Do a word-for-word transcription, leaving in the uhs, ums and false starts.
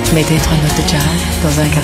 Mettez trois notes de jazz dans un café.